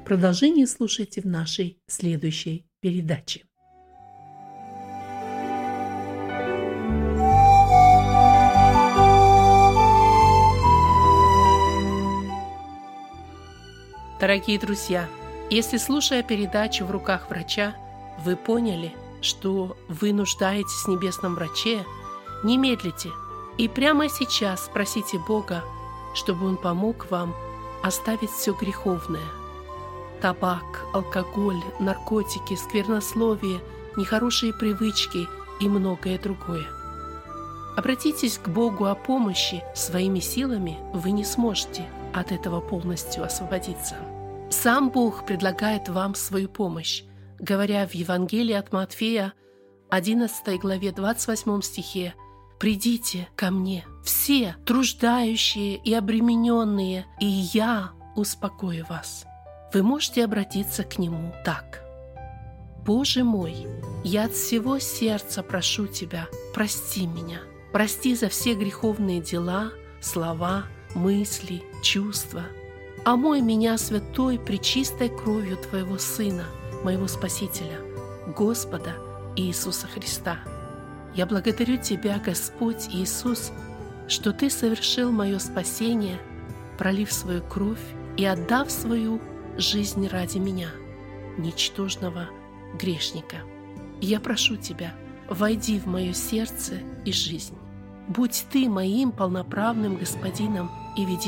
Продолжение слушайте в нашей следующей передаче. Дорогие друзья, если, слушая передачу «В руках врача», вы поняли, что вы нуждаетесь в небесном враче, не медлите и прямо сейчас просите Бога, чтобы Он помог вам оставить все греховное – табак, алкоголь, наркотики, сквернословие, нехорошие привычки и многое другое. Обратитесь к Богу о помощи, своими силами вы не сможете от этого полностью освободиться. Сам Бог предлагает вам свою помощь, говоря в Евангелии от Матфея, 11 главе 28 стихе: «Придите ко мне, все труждающие и обремененные, и я успокою вас». Вы можете обратиться к Нему так: «Боже мой, я от всего сердца прошу Тебя, прости меня, прости за все греховные дела, слова, мысли, чувства. Омой меня святой пречистой кровью Твоего Сына, моего Спасителя, Господа Иисуса Христа. Я благодарю Тебя, Господь Иисус, что Ты совершил мое спасение, пролив свою кровь и отдав свою жизнь ради меня, ничтожного грешника. Я прошу Тебя, войди в мое сердце и жизнь. Будь Ты моим полноправным Господином и веди